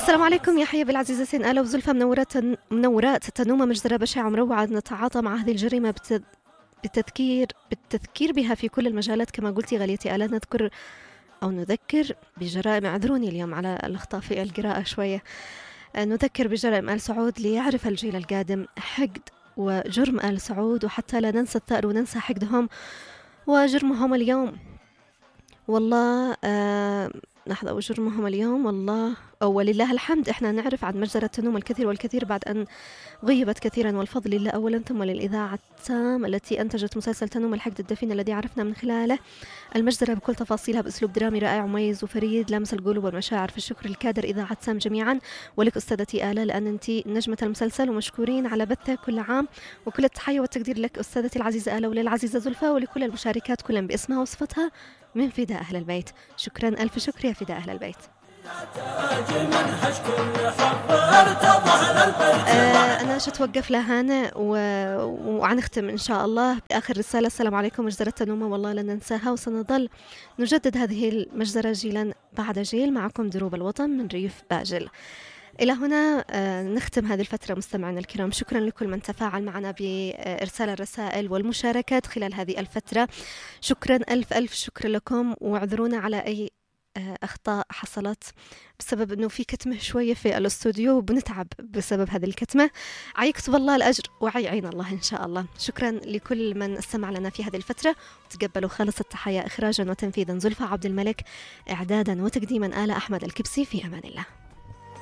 السلام عليكم يا حيا بالعزيزتين آلا وزلفى منورات تنومة مجزرة بشعة مروعة. نتعاطى مع هذه الجريمة بالتذكير بها في كل المجالات كما قلتي غاليتي آلا. نذكر أو نذكر بجرائم، اعذروني اليوم على الأخطاء في القراءة شوية. نذكر بجرائم آل سعود ليعرف الجيل القادم حقد وجرم آل سعود، وحتى لا ننسى الثأر وننسى حقدهم وجرمهم اليوم. والله لحظة، وجرمهم اليوم والله ولله الحمد احنا نعرف عن مجزرة تنوم الكثير والكثير بعد أن غيبت كثيرا، والفضل لله أولا ثم للإذاعة التام التي أنتجت مسلسل تنوم الحقد الدفين الذي عرفنا من خلاله المجزرة بكل تفاصيلها بأسلوب درامي رائع ومميز وفريد لامس القلوب والمشاعر. في الشكر الكادر إذاعة تام جميعا، ولك أستاذتي آلاء لأن أنت نجمة المسلسل ومشكورين على بثه كل عام، وكل التحية والتقدير لك أستاذتي العزيزة آلاء وللعزيزة زلفى ولكل المشاركات كلا باسمها وصفتها من فداء أهل البيت. شكرا ألف شكر يا فداء أهل البيت. أنا شتوقف لهنا وعنختم إن شاء الله بآخر رسالة. السلام عليكم مجزرة تنومة، والله لن ننساها وسنظل نجدد هذه المجزرة جيلا بعد جيل. معكم دروب الوطن من ريف باجل. إلى هنا نختم هذه الفترة مستمعينا الكرام. شكرا لكل من تفاعل معنا بإرسال الرسائل والمشاركات خلال هذه الفترة. شكرا ألف شكر لكم، واعذرونا على أي أخطاء حصلت بسبب أنه في كتمة شوية في الاستوديو وبنتعب بسبب هذه الكتمة. يكتب الله الأجر ويعين الله إن شاء الله. شكرا لكل من استمع لنا في هذه الفترة، وتقبلوا خالص التحية. إخراجا وتنفيذا زلفى عبد الملك، إعدادا وتقديما آلاء أحمد الكبسي. في أمان الله.